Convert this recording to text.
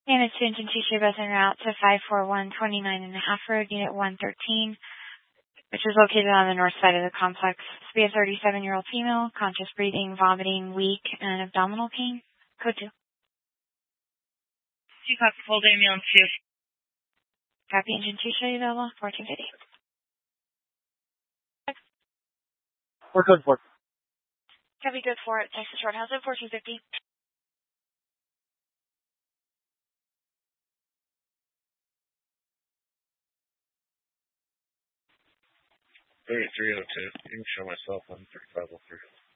Managed to Ingentisha bus en route to 54129 Road, Unit 113, which is located on the north side of the complex. To be a 37-year-old female, conscious breathing, vomiting, weak, and abdominal pain. Code 2. 2 copy, full ambulance 2. Copy, Ingentisha available, 1450. We're good for it. Copy, good for it. Texas Roadhouse at 1450. $3302. You can show myself on 3503.